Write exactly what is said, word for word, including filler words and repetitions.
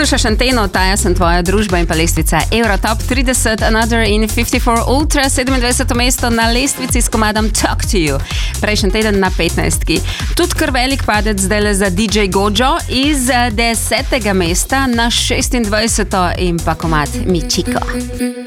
Poslušaš Anteno, taja sem tvoja družba in pa lestvica Eurotop trideset, Another in petdeset Ultra, sedemindvajseto mesto na lestvici s komadom Talk to You. Prejšnji teden na petnajstki. Tudi kar velik padec zdaj za D J Gojo iz desetega mesta na šestindvajseto in pa komad Michiko.